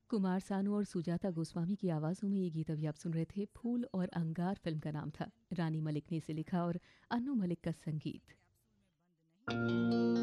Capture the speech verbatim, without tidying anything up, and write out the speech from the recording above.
कुमार सानू और सुजाता गोस्वामी की आवाज़ों में ये गीत अभी आप सुन रहे थे। फूल और अंगार फिल्म का नाम था। रानी मलिक ने इसे लिखा और अन्नू मलिक का संगीत।